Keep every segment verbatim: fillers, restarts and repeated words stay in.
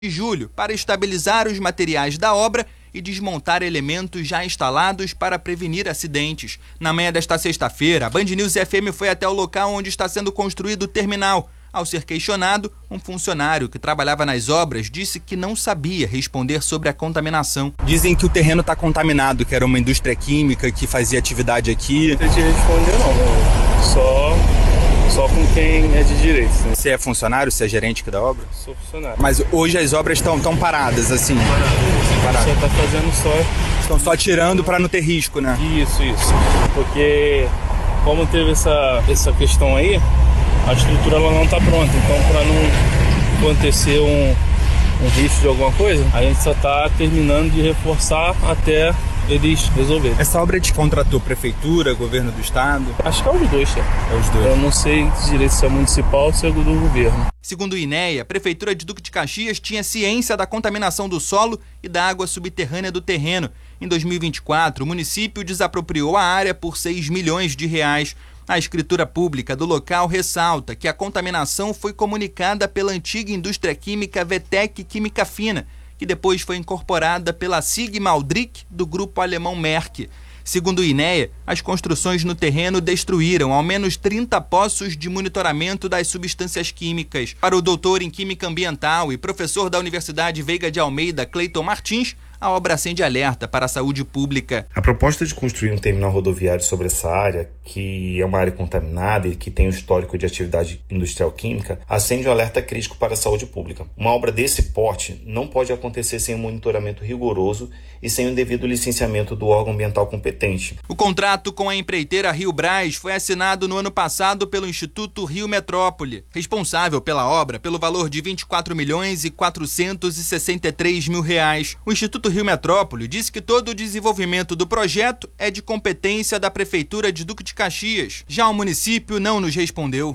de julho para estabilizar os materiais da obra e desmontar elementos já instalados para prevenir acidentes. Na manhã desta sexta-feira, a Band News F M foi até o local onde está sendo construído o terminal. Ao ser questionado, um funcionário que trabalhava nas obras disse que não sabia responder sobre a contaminação. Dizem que o terreno está contaminado, que era uma indústria química que fazia atividade aqui. Não sei te responder não, só, só com quem é de direito. Né? Você é funcionário, você é gerente aqui da obra? Sou funcionário. Mas hoje as obras estão tão paradas, assim? Paradas. Só está fazendo só... Estão só tirando para não ter risco, né? Isso, isso. Porque como teve essa, essa questão aí, a estrutura ela não está pronta, então para não acontecer um, um risco de alguma coisa, a gente só está terminando de reforçar até eles resolverem. Essa obra te contratou prefeitura, governo do estado? Acho que é os dois, é. É os dois. Eu não sei direito se é municipal ou se é do governo. Segundo o INEA, a Prefeitura de Duque de Caxias tinha ciência da contaminação do solo e da água subterrânea do terreno. Em dois mil e vinte e quatro, o município desapropriou a área por seis milhões de reais. A escritura pública do local ressalta que a contaminação foi comunicada pela antiga indústria química Vetec Química Fina, que depois foi incorporada pela Sigma Aldrich do grupo alemão Merck. Segundo o INEA, as construções no terreno destruíram ao menos trinta poços de monitoramento das substâncias químicas. Para o doutor em Química Ambiental e professor da Universidade Veiga de Almeida, Cleiton Martins, a obra acende alerta para a saúde pública. A proposta de construir um terminal rodoviário sobre essa área, que é uma área contaminada e que tem um histórico de atividade industrial química, acende um alerta crítico para a saúde pública. Uma obra desse porte não pode acontecer sem um monitoramento rigoroso e sem o devido licenciamento do órgão ambiental competente. O contrato com a empreiteira Rio Brás foi assinado no ano passado pelo Instituto Rio Metrópole, responsável pela obra pelo valor de vinte e quatro milhões e quatrocentos e sessenta e três mil reais. O Instituto Rio Metrópole disse que todo o desenvolvimento do projeto é de competência da Prefeitura de Duque de Caxias. Já o município não nos respondeu.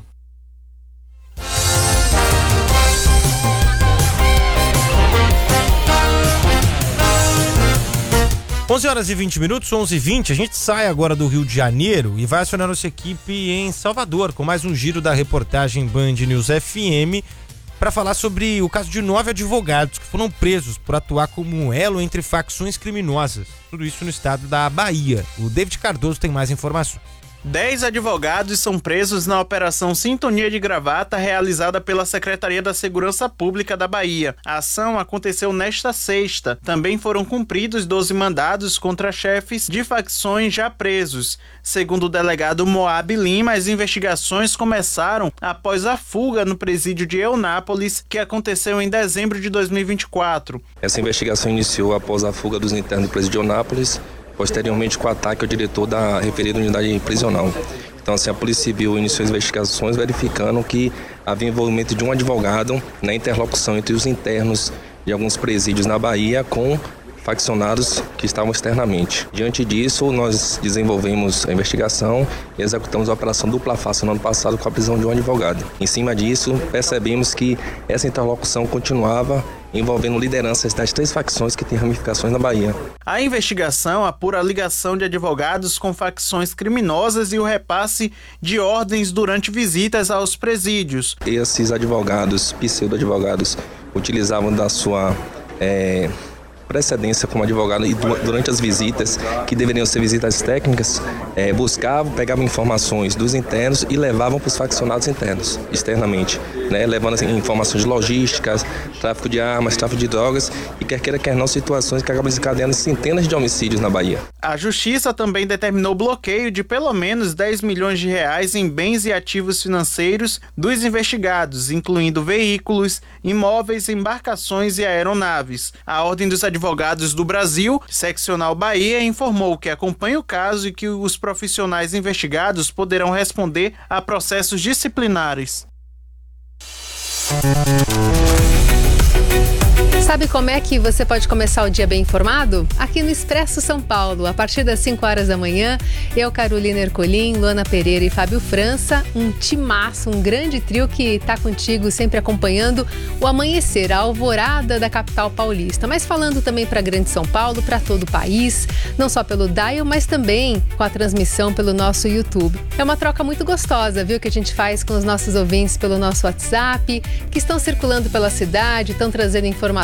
onze horas e vinte minutos, onze e vinte, a gente sai agora do Rio de Janeiro e vai acionar nossa equipe em Salvador com mais um giro da reportagem Band News F M para falar sobre o caso de nove advogados que foram presos por atuar como um elo entre facções criminosas. Tudo isso no estado da Bahia. O David Cardoso tem mais informações. Dez advogados são presos na Operação Sintonia de Gravata, realizada pela Secretaria da Segurança Pública da Bahia. A ação aconteceu nesta sexta. Também foram cumpridos doze mandados contra chefes de facções já presos. Segundo o delegado Moab Lima, as investigações começaram após a fuga no presídio de Eunápolis, que aconteceu em dezembro de dois mil e vinte e quatro. Essa investigação iniciou após a fuga dos internos do presídio de Eunápolis, posteriormente com o ataque ao diretor da referida unidade prisional. Então, assim, a Polícia Civil iniciou as investigações verificando que havia envolvimento de um advogado na interlocução entre os internos de alguns presídios na Bahia com faccionados que estavam externamente. Diante disso, nós desenvolvemos a investigação e executamos a operação dupla face no ano passado com a prisão de um advogado. Em cima disso, percebemos que essa interlocução continuava envolvendo lideranças das três facções que têm ramificações na Bahia. A investigação apura a ligação de advogados com facções criminosas e o repasse de ordens durante visitas aos presídios. Esses advogados, pseudo-advogados, utilizavam da sua é, precedência como advogado e durante as visitas, que deveriam ser visitas técnicas, é, buscavam, pegavam informações dos internos e levavam para os faccionados internos, externamente, né, levando assim, informações logísticas, tráfico de armas, tráfico de drogas e quer queira, quer não, situações que acabam desencadeando centenas de homicídios na Bahia. A Justiça também determinou bloqueio de pelo menos dez milhões de reais em bens e ativos financeiros dos investigados, incluindo veículos, imóveis, embarcações e aeronaves. A Ordem dos Advogados do Brasil, Seccional Bahia, informou que acompanha o caso e que os profissionais investigados poderão responder a processos disciplinares. Sabe como é que você pode começar o dia bem informado? Aqui no Expresso São Paulo, a partir das cinco horas da manhã, eu, Carolina Ercolim, Luana Pereira e Fábio França, um timaço, um grande trio que está contigo sempre acompanhando o amanhecer, a alvorada da capital paulista, mas falando também para Grande São Paulo, para todo o país, não só pelo dial, mas também com a transmissão pelo nosso YouTube. É uma troca muito gostosa, viu, que a gente faz com os nossos ouvintes pelo nosso WhatsApp, que estão circulando pela cidade, estão trazendo informações